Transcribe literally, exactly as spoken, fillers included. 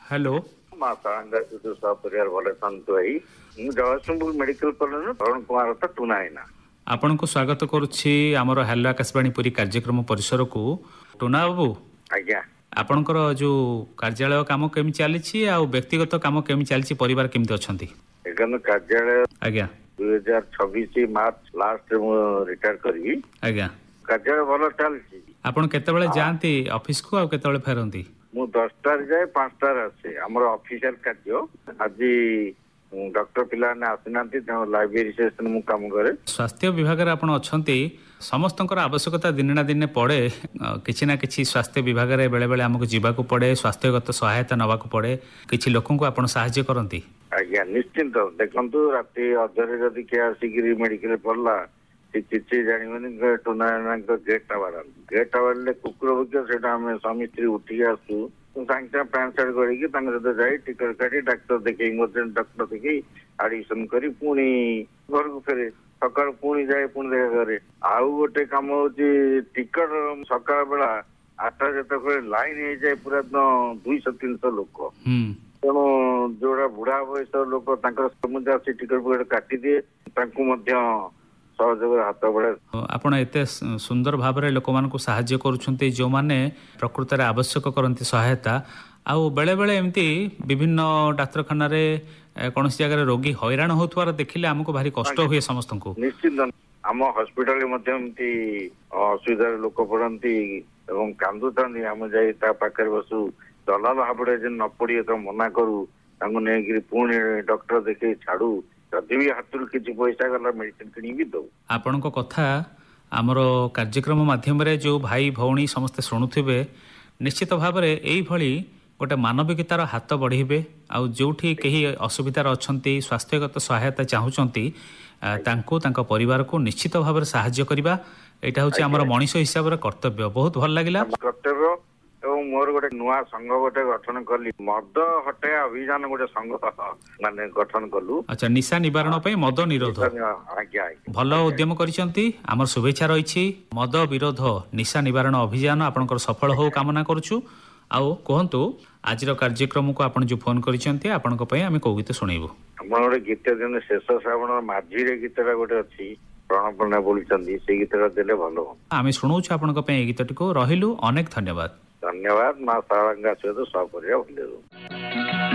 Hello माँ सारंगा जो सपरिवार भले सन्तु भाई मु जगतसिंहपुर मेडिकल कॉलेज तरुण कुमार तो टुनाइना आपण को स्वागत करुछि हमर हेलो आकाशवाणी पुरी कार्यक्रम परिसर को। टुना बाबू आज्ञा आपणकर जो कार्यालय काम केमी चली आ व्यक्तिगत काम केमी चली परिवार केमती अछंती? एकदम कार्यालय आज्ञा दुई हजार छब्बीस मार्च लास्ट मु रिटायर करी आज्ञा कार्यालय भल चलछि। आपण केतेबेले जांती ऑफिस को आ केतेबेले फेरंती? मु दसटार जाए पांचटार आसे हमर ऑफिशियल कार्य आज डॉक्टर पिला ने आसिनांती लाइब्रेरी सेशन मु काम करे। स्वास्थ्य विभाग रे आपण अछंती समस्तंकर आवश्यकता दिन ना दिन पड़े किछि ना किछि स्वास्थ्य विभाग रे बेले बेले हमको जीवाकू पड़े स्वास्थ्यगत सहायता नबाकू पड़े किछि लोकन को आपण सहायता करंती? आज्ञा निश्चिंत देखंतु राती अधरे जदी के आसीगिरी मेडिकल पड़ला किसी जानी tournament gate tower gate tower कुकुर भूक्य से स्वामी स्त्री उठी आसू सागे सागे पैंट सार्ट कर जाए टिकट काटी डाक्तर देखे डॉक्टर देखे आडमिशन कर पुणी घर को फेरे सकाल पुणी जाए पुणी देखा करे। आउ गोटे कम हूँ टिकट सकाल बेला आठटा जो लाइन हो जाए पूरा दुई तीन सौ लोक तेणु जोड़ा बुढ़ा बयस लोक समुद्र से टिकट फिकट काटी दिए सहयोग हाथ बढ़े। आपण एते सुंदर भाव में लोक मान साहाय्य करुछंती जो माने प्रकृत रे आवश्यक करंती सहायता आउ बेले बेले एमती विभिन्न डाक्तरखाना रे कौन जगह रोगी हैरान होतवार देखिले हमको भारी कष्ट हुए समस्त को। निश्चित आम हॉस्पिटल मध्यमती असुविधा लोक पड़ती एवं कांदुतांती आम जाई ता पाखरे बसु दलाल भाबड़े जे न पड़ी तो मना करू तांको नेगिरी पुणी डॉक्टर देखे छाड़ू जदि भी हाथ किसी पैसा गला मेडिसिन किणी भी दो। आपण को कथा आमर कार्यक्रम माध्यम रे जो भाई भौणी समस्त शुणुथिबे निश्चित भाव में यही भली गोटे मानविकतार हाथ बढ़े आउ जोठी कहीं असुविधार अच्छी स्वास्थ्यगत सहायता चाहूँगी तांको तांको परिवार को निश्चित भाव में साहाय्य करबा एटा होची हमर मनीष हिसाब रे कर्तव्य। बहुत भल लागिला कर्तव्य एवं मोर गोटे नुआ संघ गोटे गठन कली मद हटाया अभियान गोटे संघ माने गठन कलु। अच्छा निशा निवारण पे मद निरोध आज्ञा भल उद्यम करिसंती हमर शुभेच्छा रहिछि। मद विरोध निशा निवारण अभियान आपनकर सफल हो कामना करूछु। आउ कहंतु आजिर कार्यक्रम को आपण जो फोन करिसंती आपनक पय आमे को गीत सुनेबो। हमर गोटे गीत दिन शेष श्रावण माझी रे गीतरा गोटे अछि प्रणपना बोलचंदी से गीतरा देले भलो आमे सुनौछु आपनक पय गीतटी को रहिलु। अनेक धन्यवाद। धन्यवाद माँ सारंगा सहित सपरिवार भले।